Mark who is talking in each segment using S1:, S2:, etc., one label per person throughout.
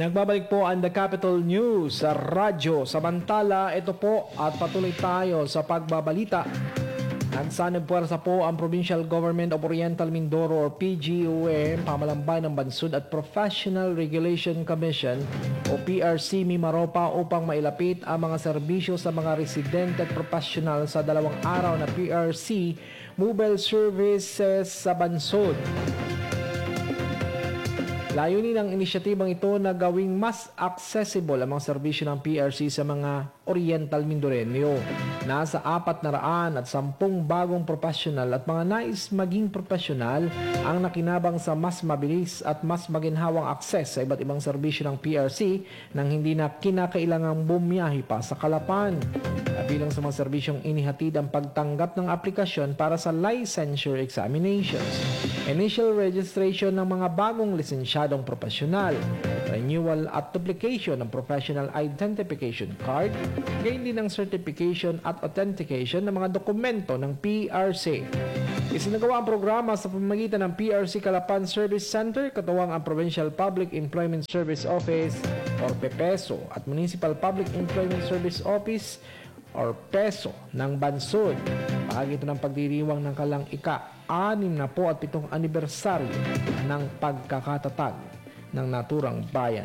S1: Nagbabalik po ang The Capital News sa radyo. Samantala, ito po at patuloy tayo sa pagbabalita. Nagsanib puwersa po ang Provincial Government of Oriental Mindoro or PGOM, Pamalambay ng Bansud at Professional Regulation Commission o PRC Mimaropa upang mailapit ang mga serbisyo sa mga residente at professional sa 2 araw na PRC Mobile Services sa Bansud. Layunin ng inisyatibang ito na gawing mas accessible ang mga serbisyo ng PRC sa mga Oriental Mindoreño. Nasa 410 bagong profesional at mga nais maging profesional ang nakinabang sa mas mabilis at mas maginhawang akses sa iba't ibang serbisyo ng PRC nang hindi na kinakailangang bumiyahe pa sa Calapan. Kabilang sa mga serbisyong inihatid ang pagtanggap ng aplikasyon para sa licensure examinations, initial registration ng mga bagong lisensyadong profesional, renewal at duplication ng professional identification card, gayon din ng certification at authentication ng mga dokumento ng PRC. Isinagawa ang programa sa pamamagitan ng PRC Calapan Service Center, katuwang ang Provincial Public Employment Service Office or PEPESO at Municipal Public Employment Service Office or PESO ng Bansud. Bahagi ito ng pagdiriwang ng kalang ika-67 anibersaryo ng pagkakatatag ng naturang bayan.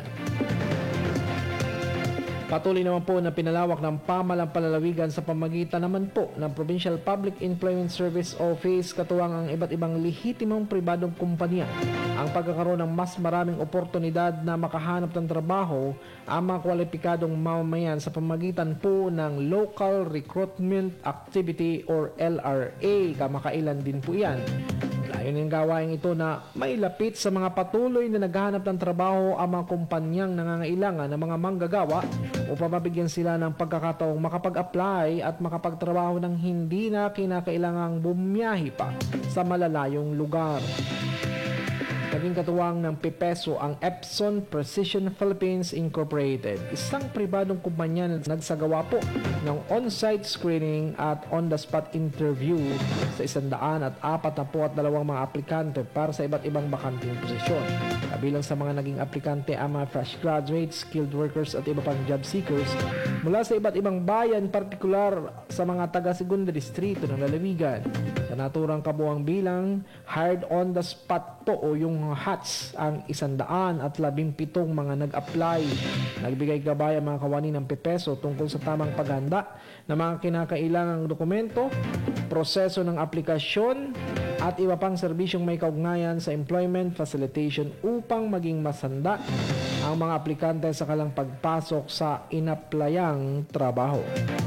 S1: Patuloy naman po na pinalawak ng pamalampalalawigan sa pamamagitan naman po ng Provincial Public Employment Service Office, katuwang ang iba't ibang lehitimong pribadong kumpanya ang pagkakaroon ng mas maraming oportunidad na makahanap ng trabaho ang mga kwalipikadong mamamayan sa pamamagitan po ng Local Recruitment Activity or LRA. Kamakailan din po yan. Layunin ng gawain ito na mailapit sa mga patuloy na naghahanap ng trabaho ang mga kumpanyang nangangailangan ng mga manggagawa upang mabigyan sila ng pagkakataong makapag-apply at makapagtrabaho ng hindi na kinakailangang bumiyahe pa sa malalayong lugar. Naging katuwang ng PEPESO ang Epson Precision Philippines Incorporated, isang pribadong kumpanya na nagsagawa po ng on-site screening at on-the-spot interview sa 142 mga aplikante para sa iba't ibang bakanting posisyon. Kabilang sa mga naging aplikante ang mga fresh graduates, skilled workers at iba pang job seekers mula sa iba't ibang bayan, partikular sa mga taga-segunda distrito ng lalawigan. Sa naturang kabuang bilang, hired on the spot po o yung HATS ang 117 mga nag-apply. Nagbigay gabay ang mga kawani ng PEPESO tungkol sa tamang paghanda ng mga kinakailangang dokumento, proseso ng aplikasyon at iba pang serbisyong may kaugnayan sa employment facilitation upang maging masanda ang mga aplikante sa kalang pagpasok sa inaplayang trabaho.